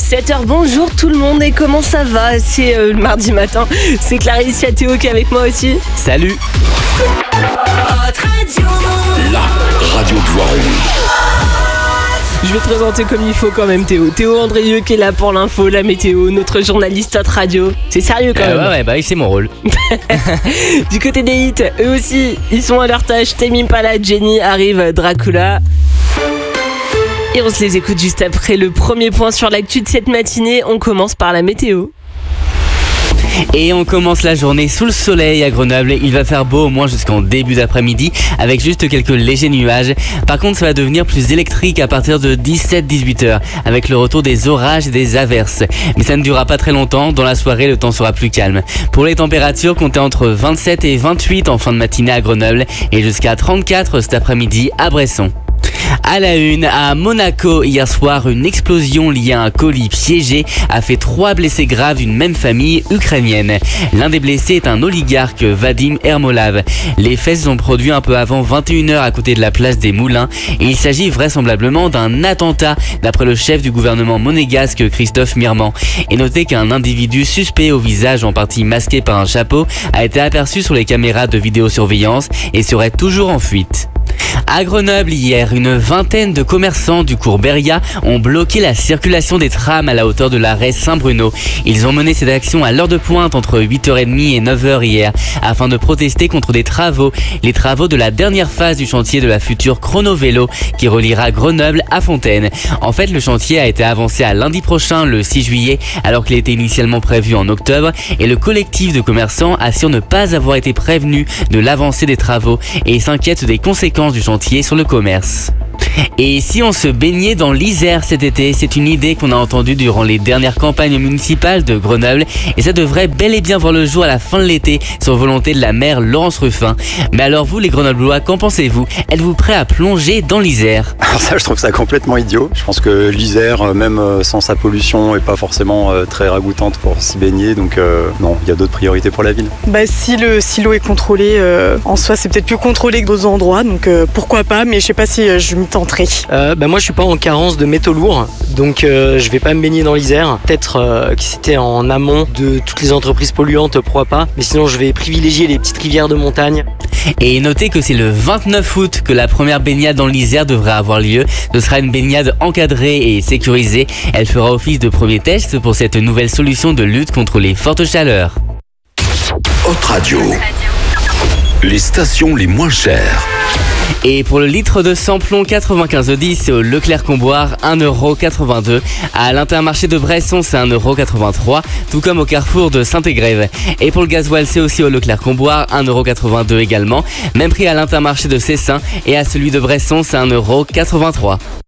17h, bonjour tout le monde et comment ça va? C'est le mardi matin, c'est Clarisse, Théo qui est avec moi aussi. Salut. La radio de Voiron. Je vais te présenter comme il faut quand même Théo. Théo Andrieux qui est là pour l'info, la météo, notre journaliste Hot Radio. C'est sérieux quand même. Ouais, bah oui, c'est mon rôle. Du côté des hits, eux aussi, ils sont à leur tâche. Tame Impala, Jenny arrive, Dracula. Et on se les écoute juste après le premier point sur l'actu de cette matinée. On commence par la météo. Et on commence la journée sous le soleil à Grenoble. Il va faire beau au moins jusqu'en début d'après-midi avec juste quelques légers nuages. Par contre, ça va devenir plus électrique à partir de 17-18 heures avec le retour des orages et des averses. Mais ça ne durera pas très longtemps. Dans la soirée, le temps sera plus calme. Pour les températures, comptez entre 27 et 28 en fin de matinée à Grenoble et jusqu'à 34 cet après-midi à Bresson. À la une, à Monaco, hier soir, une explosion liée à un colis piégé a fait 3 blessés graves d'une même famille ukrainienne. L'un des blessés est un oligarque, Vadim Ermolov. Les faits se sont produits un peu avant 21h à côté de la place des Moulins et il s'agit vraisemblablement d'un attentat d'après le chef du gouvernement monégasque, Christophe Mirman. Et notez qu'un individu suspect au visage en partie masqué par un chapeau a été aperçu sur les caméras de vidéosurveillance et serait toujours en fuite. À Grenoble, hier, une vingtaine de commerçants du cours Beria ont bloqué la circulation des trams à la hauteur de l'arrêt Saint-Bruno. Ils ont mené cette action à l'heure de pointe entre 8h30 et 9h hier afin de protester contre des travaux, les travaux de la dernière phase du chantier de la future chrono-vélo qui reliera Grenoble à Fontaine. En fait, le chantier a été avancé à lundi prochain, le 6 juillet, alors qu'il était initialement prévu en octobre et le collectif de commerçants assure ne pas avoir été prévenu de l'avancée des travaux et s'inquiète des conséquences du chantier sur le commerce. Et si on se baignait dans l'Isère cet été, c'est une idée qu'on a entendue durant les dernières campagnes municipales de Grenoble et ça devrait bel et bien voir le jour à la fin de l'été sur volonté de la maire Laurence Ruffin. Mais alors vous les Grenoblois, qu'en pensez-vous? Êtes-vous prêts à plonger dans l'Isère? Alors ça, je trouve ça complètement idiot. Je pense que l'Isère, même sans sa pollution, est pas forcément très ragoûtante pour s'y baigner. Donc non, il y a d'autres priorités pour la ville. Si l'eau est contrôlée, en soi c'est peut-être plus contrôlé que d'autres endroits. Donc pourquoi pas, mais je sais pas si je m'y tenterai. Moi je suis pas en carence de métaux lourds, donc je vais pas me baigner dans l'Isère. Peut-être que c'était en amont de toutes les entreprises polluantes, pourquoi pas. Mais sinon je vais privilégier les petites rivières de montagne. Et notez que c'est le 29 août que la première baignade dans l'Isère devrait avoir lieu. Ce sera une baignade encadrée et sécurisée. Elle fera office de premier test pour cette nouvelle solution de lutte contre les fortes chaleurs. Hot Radio. Les stations les moins chères. Et pour le litre de samplon 95,10, c'est au Leclerc-Comboire 1,82€. À l'Intermarché de Bresson, c'est 1,83€, tout comme au Carrefour de Saint-Égrève. Et pour le gasoil, c'est aussi au Leclerc-Comboire 1,82€ également. Même prix à l'Intermarché de Cessin et à celui de Bresson, c'est 1,83€.